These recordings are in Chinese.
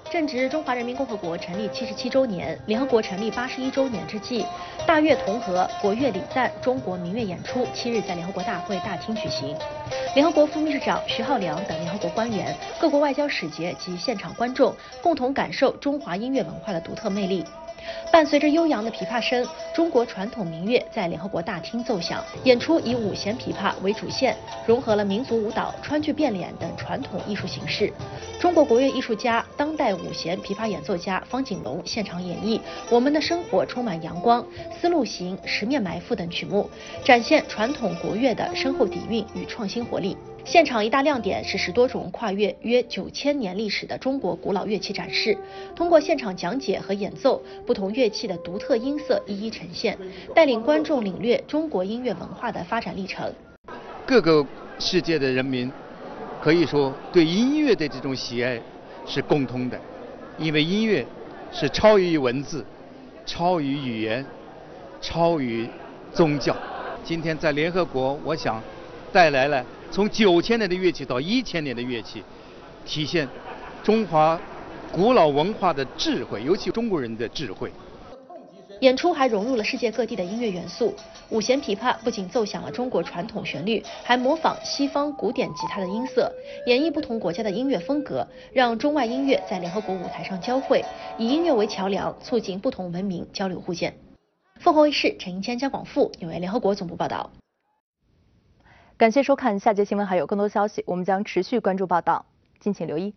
正值中华人民共和国成立77周年、联合国成立81周年之际，大乐同和国乐礼赞中国民乐演出7日在联合国大会大厅举行。联合国副秘书长徐浩良等联合国官员、各国外交使节及现场观众共同感受中华音乐文化的独特魅力。伴随着悠扬的琵琶声，中国传统民乐在联合国大厅奏响。演出以五弦琵琶为主线，融合了民族舞蹈、川剧变脸等传统艺术形式。中国国乐艺术家、当代五弦琵琶演奏家方锦龙现场演绎《我们的生活充满阳光》《丝路行》《十面埋伏》等曲目，展现传统国乐的深厚底蕴与创新活力。现场一大亮点是10多种跨越约9000年历史的中国古老乐器展示，通过现场讲解和演奏，不同乐器的独特音色一一呈现，带领观众领略中国音乐文化的发展历程。 各个世界的人民可以说对音乐的这种喜爱是共通的，因为音乐是超于文字、超于语言、超于宗教。今天在联合国，我想带来了从9000年的乐器到1000年的乐器，体现中华古老文化的智慧，尤其中国人的智慧。 演出还融入了世界各地的音乐元素，五弦琵琶不仅奏响了中国传统旋律，还模仿西方古典吉他的音色，演绎不同国家的音乐风格，让中外音乐在联合国舞台上交汇，以音乐为桥梁，促进不同文明交流互鉴。凤凰卫视陈英谦、姜广富纽约联合国总部报道。 感谢收看，下节新闻还有更多消息，我们将持续关注报道，敬请留意。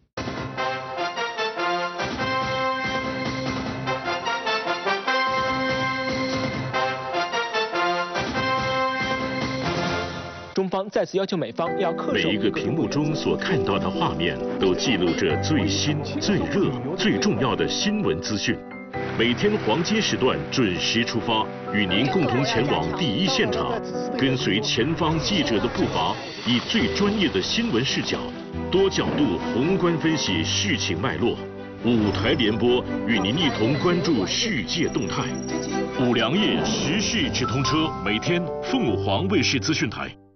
中方再次要求美方要恪守每一个屏幕中所看到的画面，都记录着最新、最热、最重要的新闻资讯。每天黄金时段准时出发，与您共同前往第一现场，跟随前方记者的步伐，以最专业的新闻视角、多角度宏观分析事情脉络。5台联播与您一同关注世界动态。5粮液时事直通车，每天凤凰卫视资讯台。